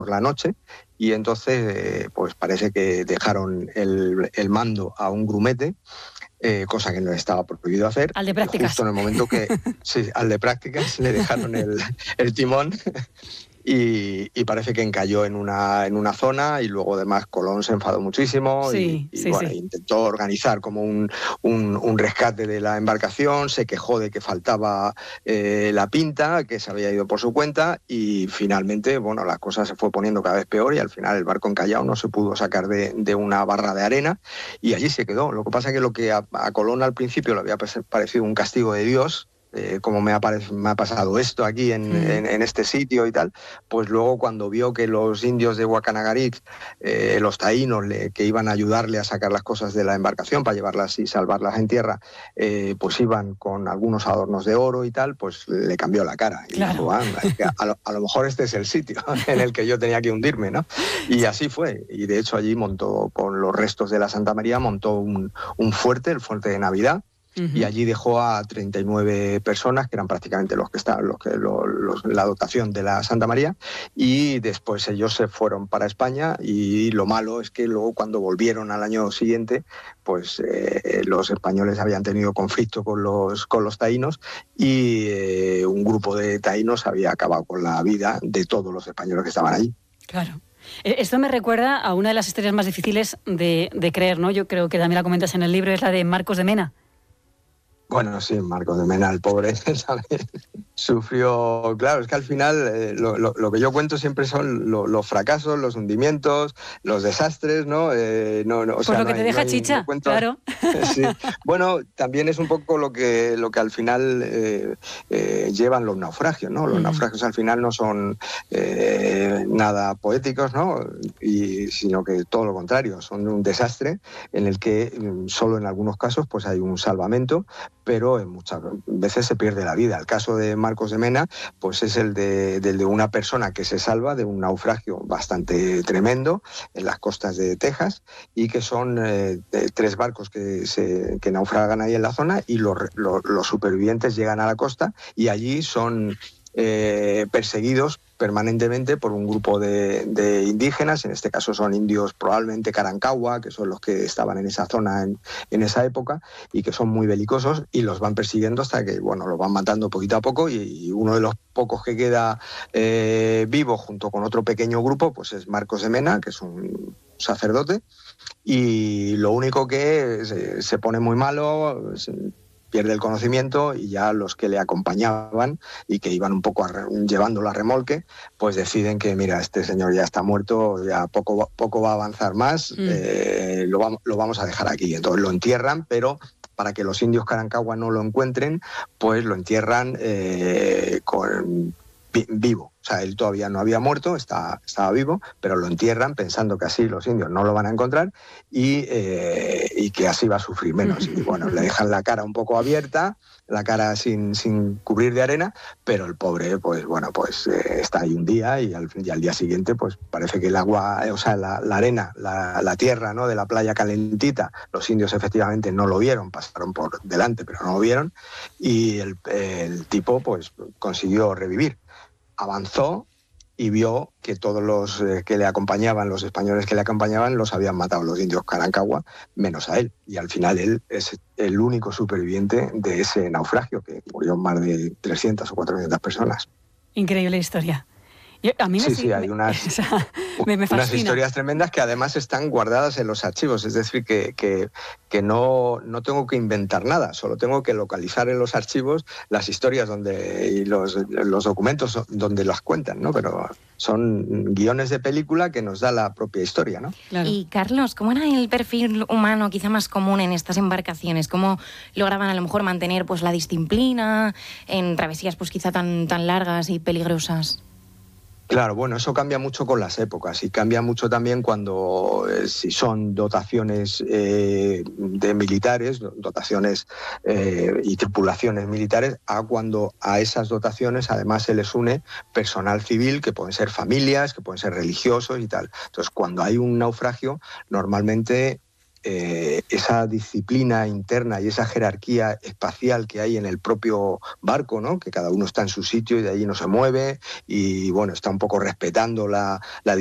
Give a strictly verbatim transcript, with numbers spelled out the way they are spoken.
la noche, y entonces eh, pues parece que dejaron el, el mando a un grumete, eh, cosa que no estaba prohibido hacer. Al de prácticas. Justo en el momento que, sí, al de prácticas le dejaron el, el timón. Y, y parece que encalló en una, en una zona, y luego además Colón se enfadó muchísimo, sí, y, y sí, bueno, sí. intentó organizar como un, un, un rescate de la embarcación, se quejó de que faltaba eh, la pinta, que se había ido por su cuenta, y finalmente, bueno, la cosa se fue poniendo cada vez peor, y al final el barco encallado no se pudo sacar de, de una barra de arena, y allí se quedó. Lo que pasa es que lo que a, a Colón al principio le había parecido un castigo de Dios, Eh, como me ha, me ha pasado esto aquí en, mm. en, en este sitio y tal, pues luego cuando vio que los indios de Huacanagaric, eh, los taínos le, que iban a ayudarle a sacar las cosas de la embarcación para llevarlas y salvarlas en tierra, eh, pues iban con algunos adornos de oro y tal, pues le cambió la cara. Y claro. dijo, ah, a, lo, a lo mejor este es el sitio en el que yo tenía que hundirme, ¿no? Y así fue. Y de hecho allí montó, con los restos de la Santa María, montó un, un fuerte, el fuerte de Navidad, Uh-huh. y allí dejó a treinta y nueve personas, que eran prácticamente los que estaban, los que, los, los, la dotación de la Santa María, y después ellos se fueron para España, y lo malo es que luego cuando volvieron al año siguiente, pues eh, los españoles habían tenido conflicto con los, con los taínos, y eh, un grupo de taínos había acabado con la vida de todos los españoles que estaban allí. Claro. Esto me recuerda a una de las historias más difíciles de, de creer, ¿no? Yo creo que también la comentas en el libro, es la de Marcos de Mena. Bueno, sí, Marcos de Mena, el pobre, ¿sabes? Sufrió, claro, es que al final eh, lo, lo, lo que yo cuento siempre son lo, los fracasos, los hundimientos, los desastres, ¿no? Eh, no, no o pues sea, lo que no te hay, deja no hay, chicha, no cuento, claro. Sí. Bueno, también es un poco lo que, lo que al final eh, eh, llevan los naufragios, ¿no? Los mm. naufragios al final no son eh, nada poéticos, ¿no? Y, sino que todo lo contrario, son un desastre en el que solo en algunos casos pues hay un salvamento, pero en muchas veces se pierde la vida. El caso de Marcos de Mena pues es el de, del de una persona que se salva de un naufragio bastante tremendo en las costas de Texas, y que son eh, tres barcos que, se, que naufragan ahí en la zona, y los, los, los supervivientes llegan a la costa, y allí son eh, perseguidos permanentemente por un grupo de, de indígenas, en este caso son indios probablemente Carancagua, que son los que estaban en esa zona en, en esa época, y que son muy belicosos, y los van persiguiendo hasta que, bueno, los van matando poquito a poco, y, y uno de los pocos que queda eh, vivo junto con otro pequeño grupo pues es Marcos de Mena, que es un sacerdote, y lo único que se, se pone muy malo, se pierde el conocimiento, y ya los que le acompañaban y que iban un poco a re, llevándolo a remolque, pues deciden que mira, este señor ya está muerto, ya poco, poco va a avanzar más, mm. eh, lo, vamos, lo vamos a dejar aquí. Entonces lo entierran, pero para que los indios Carancagua no lo encuentren, pues lo entierran eh, con, vivo. O sea, él todavía no había muerto, está, estaba vivo, pero lo entierran pensando que así los indios no lo van a encontrar, y, eh, y que así va a sufrir menos. Y bueno, le dejan la cara un poco abierta, la cara sin, sin cubrir de arena, pero el pobre, pues bueno, pues eh, está ahí un día, y al, y al día siguiente, pues parece que el agua, o sea, la, la arena, la, la tierra, ¿no?, de la playa calentita, los indios efectivamente no lo vieron, pasaron por delante, pero no lo vieron, y el, el tipo, pues consiguió revivir. Avanzó y vio que todos los eh, que le acompañaban, los españoles que le acompañaban, los habían matado los indios Carancagua, menos a él. Y al final él es el único superviviente de ese naufragio, que murió más de trescientas o cuatrocientas personas. Increíble historia. Yo, a mí me sí, sí, hay unas, o sea, me, me unas historias tremendas que además están guardadas en los archivos, es decir, que, que, que no, no tengo que inventar nada, solo tengo que localizar en los archivos las historias donde, y los, los documentos donde las cuentan, ¿no? Pero son guiones de película que nos da la propia historia, ¿no? Claro. Y Carlos, ¿cómo era el perfil humano quizá más común en estas embarcaciones? ¿Cómo lograban a lo mejor mantener pues la disciplina en travesías pues quizá tan, tan largas y peligrosas? Claro, bueno, eso cambia mucho con las épocas, y cambia mucho también cuando, eh, si son dotaciones eh, de militares, dotaciones eh, y tripulaciones militares, a cuando a esas dotaciones además se les une personal civil, que pueden ser familias, que pueden ser religiosos y tal. Entonces, cuando hay un naufragio, normalmente eh, esa disciplina interna y esa jerarquía espacial que hay en el propio barco, ¿no? Que cada uno está en su sitio y de allí no se mueve y bueno, está un poco respetando la, la